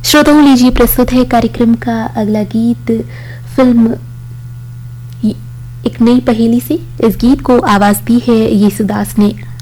श्रोताओं, लीजिए प्रस्तुत है कार्यक्रम का अगला गीत, फिल्म एक नई पहेली से। इस गीत को आवाज दी है येसुदास ने।